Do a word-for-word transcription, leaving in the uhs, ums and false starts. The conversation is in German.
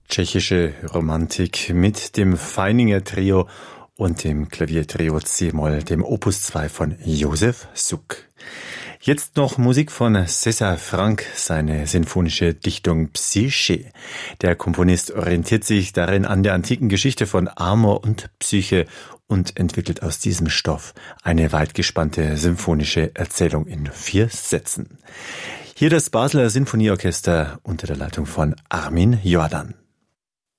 Tschechische Romantik mit dem Feininger Trio und dem Klaviertrio C-Moll, dem Opus zwei von Josef Suk. Jetzt noch Musik von César Franck, seine sinfonische Dichtung Psyche. Der Komponist orientiert sich darin an der antiken Geschichte von Amor und Psyche und entwickelt aus diesem Stoff eine weitgespannte symphonische Erzählung in vier Sätzen. Hier das Basler Sinfonieorchester unter der Leitung von Armin Jordan.